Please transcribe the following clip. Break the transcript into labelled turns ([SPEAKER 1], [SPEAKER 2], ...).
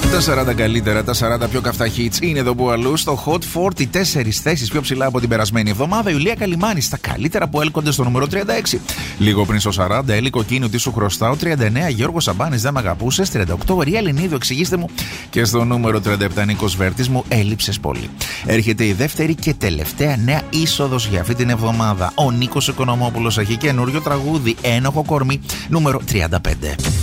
[SPEAKER 1] Τα 40 καλύτερα, τα 40 πιο καυτά hits είναι εδώ που αλλού στο Hot 40. 4 θέσεις πιο ψηλά από την περασμένη εβδομάδα. Ιουλία Καλιμάνη στα καλύτερα που έλκονται στο νούμερο 36. Λίγο πριν στο 40, Έλλη Κοκκίνου, τι σου χρωστάω. 39, Γιώργος Σαμπάνης, δεν μ' αγαπούσες. 38, Ρία Λινίδου, εξηγήστε μου. Και στο νούμερο 37, Νίκος Βέρτης, μου έλειψες πολύ. Έρχεται η δεύτερη και τελευταία νέα είσοδος για αυτή την εβδομάδα. Ο Νίκος Οικονομόπουλος έχει καινούριο τραγούδι, Ένοχο κορμί, νούμερο 35.